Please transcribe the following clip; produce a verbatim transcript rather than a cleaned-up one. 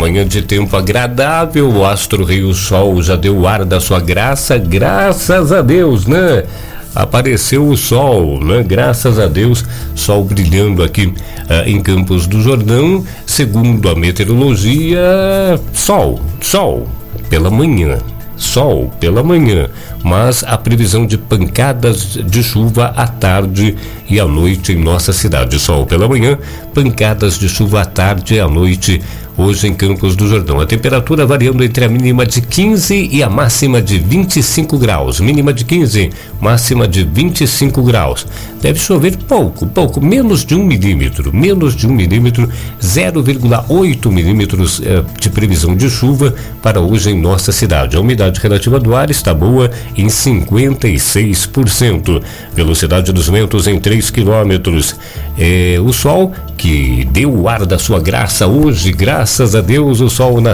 Manhã de tempo agradável, o astro rei o sol já deu o ar da sua graça, graças a Deus, né? Apareceu o sol, né? Graças a Deus, sol brilhando aqui ah, em Campos do Jordão. Segundo a meteorologia, sol, sol pela manhã. Sol pela manhã, mas a previsão de pancadas de chuva à tarde e à noite em nossa cidade. Sol pela manhã, pancadas de chuva à tarde e à noite hoje em Campos do Jordão. A temperatura variando entre a mínima de quinze e a máxima de vinte e cinco graus. Mínima de quinze, máxima de vinte e cinco graus. Deve chover pouco, pouco, menos de um milímetro, menos de um milímetro, zero vírgula oito milímetros eh, de previsão de chuva para hoje em nossa cidade. A umidade relativa do ar está boa em cinquenta e seis por cento. Velocidade dos ventos em três quilômetros. É, o sol que deu o ar da sua graça hoje, graças a Deus, o sol na